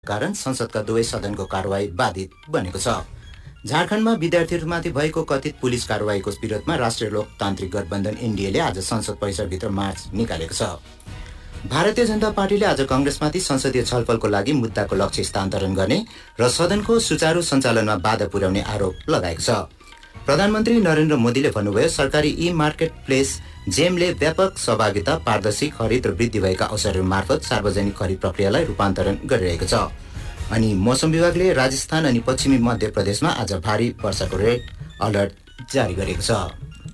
कारण संसदका दुवै सदनको कारवाही बाधित बनेको छ। झारखण्डमा विद्यार्थीहरूमाथि भएको कथित पुलिस कारवाहीको विरोधमा राष्ट्रिय लोकतान्त्रिक गठबन्धन एनडीएले आज संसद परिसरभित्र मार्च निकालेको छ। भारतीय जनता पार्टीले आज कांग्रेसमाथि संसदीय छलफलको लागि मुद्दाको लक्ष्य स्थानान्तरण गर्ने र सदनको सुचारू सञ्चालनमा बाधा पुर्याउने आरोप लगाएको छ। प्रधानमन्त्री नरेन्द्र मोदीले भन्नुभयो, सरकारी ई मार्केट प्लेस जेमले व्यापक सहभागिता, पारदर्शी खरिद र वृद्धि भएका अवसरहरू मार्फत सार्वजनिक खरिद प्रक्रियालाई रूपान्तरण गरिरहेको छ। अनि मौसम विभागले राजस्थान अनि पश्चिमी मध्य प्रदेशमा आज भारी वर्षाको रेड अलर्ट जारी गरेको छ।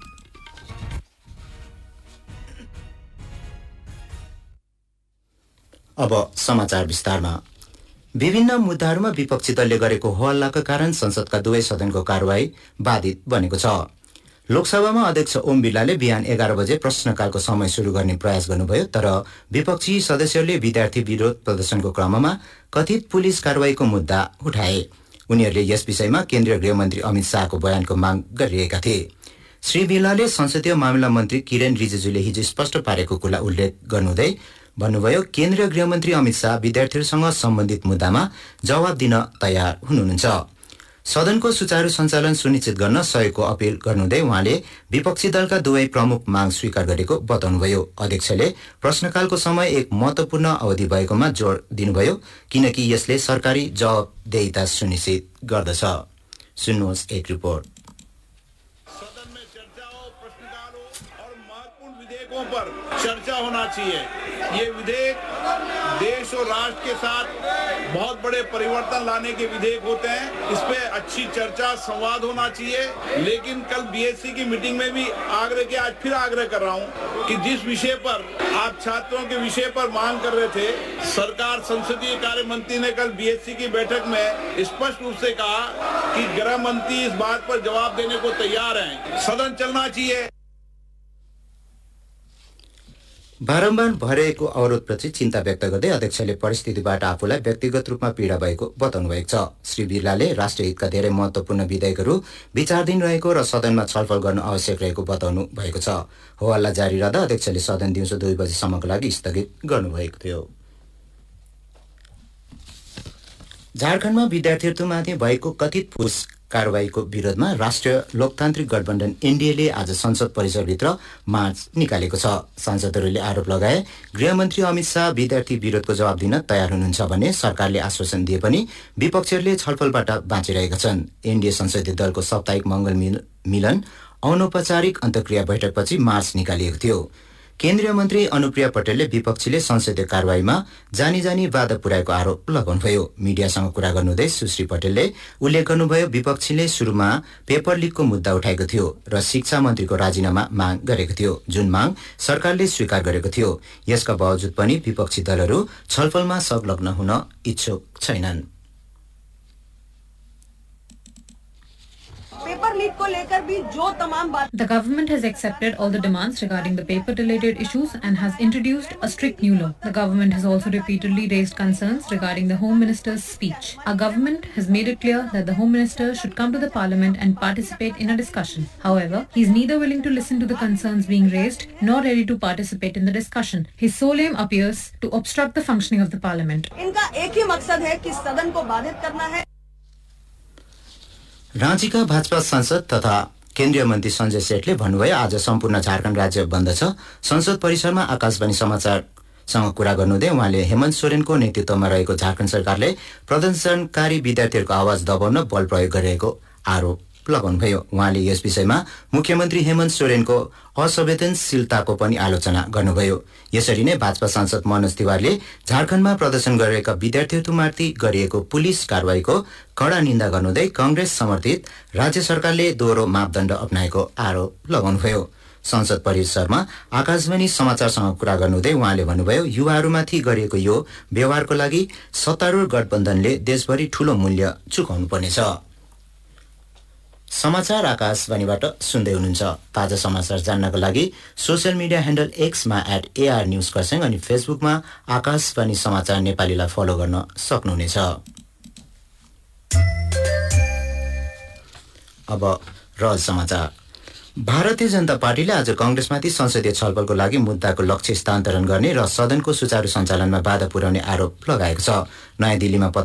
अब समाचार विस्तारमा। विभिन्न मुद्दाहरूमा विपक्षी दलले गरेको होहल्लाका कारण संसदका दुवै सदनको कारवाही बाधित बनेको छ। लोकसभामा अध्यक्ष ओम बिरलाले बिहान 11 बजे प्रश्नकालको समय सुरु गर्ने प्रयास गर्नुभयो, तर विपक्षी सदस्यहरूले विद्यार्थी विरोध प्रदर्शनको क्रममा कथित पुलिस कारवाहीको मुद्दा उठाए। उनीहरूले यस विषयमा केन्द्रीय गृहमन्त्री अमित शाहको बयानको माग गरिरहेका थिए। श्री बिरलाले संसदीय मामिला मन्त्री किरेन रिजिजुले हिजो स्पष्ट पारेको कुरा उल्लेख गर्नुहुँदै भन्नुभयो, केन्द्रीय गृहमन्त्री अमित शाह विद्यार्थीहरूसँग सम्बन्धित मुद्दामा जवाब दिन तयार हुनुहुन्छ। सदनको सुचारू सञ्चालन सुनिश्चित गर्न सहयोगको अपील गर्नुहुँदै उहाँले विपक्षी दलका दुवै प्रमुख माग स्वीकार गरेको बताउनुभयो। अध्यक्षले प्रश्नकालको समय एक महत्वपूर्ण अवधि भएकोमा जोड दिनुभयो, किनकि यसले सरकारी जवाबदेहिता सुनिश्चित गर्दछ। सुन्नुहोस् एक रिपोर्ट। सदन में चर्चाओं, प्रश्नकालों और महत्वपूर्ण विधेयकों पर चर्चा होना चाहिए। ये विधेयक देश और राष्ट्र के साथ बहुत बड़े परिवर्तन लाने के विधेयक होते हैं। इस पे अच्छी चर्चा, संवाद होना चाहिए। लेकिन कल बीएससी की मीटिंग में भी आग्रह किया, आज फिर आग्रह कर रहा हूं कि जिस विषय पर आप छात्रों के विषय पर मांग कर रहे थे, सरकार संसदीय कार्य मंत्री ने कल बीएससी की बैठक में स्पष्ट रूप से कहा कि गृह मंत्री इस बात पर जवाब देने को तैयार हैं। सदन चलना चाहिए। बारम्बार भइरहेको अवरोधप्रति चिन्ता व्यक्त गर्दै अध्यक्षले परिस्थितिबाट आफूलाई व्यक्तिगत रूपमा पीडा भएको बताउनु भएको छ। श्री बिरलाले राष्ट्रिय हितका धेरै महत्वपूर्ण विधेयकहरू विचाराधीन रहेको र सदनमा छलफल गर्न आवश्यक रहेको बताउनु भएको छ। होहल्ला जारी रहँदा अध्यक्षले सदन दिउँसो 2 बजेसम्मको लागि स्थगित गर्नुभएको थियो। झारखण्डमा विद्यार्थीहरूमाथि भएको कथित पुलिस कारवाहीको विरोधमा राष्ट्रिय लोकतान्त्रिक गठबन्धन एनडीएले आज संसद परिसरभित्र मार्च निकालेको छ। सांसदहरूले आरोप लगाए, गृहमन्त्री अमित शाह विद्यार्थी विरोधको जवाब दिन तयार हुनुहुन्छ भने सरकारले आश्वासन दिए पनि विपक्षीहरूले छलफलबाट बाँचिरहेका छन्। एनडीए संसदीय दलको साप्ताहिक मंगल मिलन अनौपचारिक अन्तर्क्रिया बैठकपछि मार्च निकालिएको थियो। केन्द्रीय मन्त्री अनुप्रिया पटेलले विपक्षीले संसदीय कारवाहीमा जानी बाधा पुर्याएको आरोप लगाउनुभयो। मिडियासँग कुरा गर्नुहुँदै सुश्री पटेलले उल्लेख गर्नुभयो, विपक्षीले सुरुमा पेपर लिकको मुद्दा उठाएको थियो र शिक्षा मन्त्रीको राजीनामा माग गरेको थियो, जुन माग सरकारले स्वीकार गरेको थियो। यसका बावजुद पनि विपक्षी दलहरू छलफलमा संलग्न हुन इच्छुक छैनन्। The government has accepted all the demands regarding the paper-related issues and has introduced a strict new law. The government has also repeatedly raised concerns regarding the Home Minister's speech. Our government has made it clear that the Home Minister should come to the Parliament and participate in a discussion. However, he is neither willing to listen to the concerns being raised nor ready to participate in the discussion. His sole aim appears to obstruct the functioning of the Parliament. इनका एक ही मकसद है कि सदन को बाधित करना है। रांचीका भाजपा सांसद तथा केन्द्रीय मन्त्री सञ्जय सेठले भन्नुभयो, आज सम्पूर्ण झारखण्ड राज्य बन्द छ। संसद परिसरमा आकाशवाणी समाचारसँग कुरा गर्नुहुँदै उहाँले हेमन्त सोरेनको नेतृत्वमा रहेको झारखण्ड सरकारले प्रदर्शनकारी विद्यार्थीहरूको आवाज दबाउन बल प्रयोग गरिरहेको आरोप लगाउनुभयो। उहाँले यस विषयमा मुख्यमन्त्री हेमन्त सोरेनको असंवेदनशीलताको पनि आलोचना गर्नुभयो। यसरी नै भाजपा सांसद मनोज तिवारीले झारखण्डमा प्रदर्शन गरेका विद्यार्थीहरूमाथि गरिएको पुलिस कारवाहीको कड़ा निन्दा गर्नुहुँदै कांग्रेस समर्थित राज्य सरकारले दोहोरो मापदण्ड अपनाएको आरोप लगाउनुभयो। संसद परिसरमा आकाशवाणी समाचारसँग कुरा गर्नुहुँदै उहाँले भन्नुभयो, युवाहरूमाथि गरिएको यो व्यवहारको लागि सत्तारूढ गठबन्धनले देशभरि ठूलो मूल्य चुकाउनु पर्नेछ। समाचार आकाशवाणीबाट सुन्दै हुनुहुन्छ। ताजा समाचार जान्नको लागि social media handle एक्समा @AR News अनि फेसबुकमा आकाशवाणी समाचार नेपालीलाई फलो गर्न सक्नुहुनेछ। अब समाचार। भारतीय जनता पार्टीले आज कांग्रेसमाथि संसदीय छलफलको लागि मुद्दाको लक्ष्य स्थानान्तरण गर्ने र सदनको सुचारू सञ्चालनमा बाधा पुर्याउने आरोप लगाएको छ। नयाँ दिल्लीमा